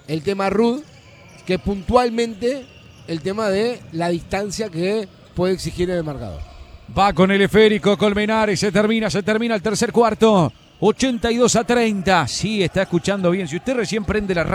el tema Ruud que puntualmente el tema de la distancia que puede exigir en el marcador. Va con el esférico Colmenares, se termina el tercer cuarto. 82-30. Sí, está escuchando bien. Si usted recién prende la radio.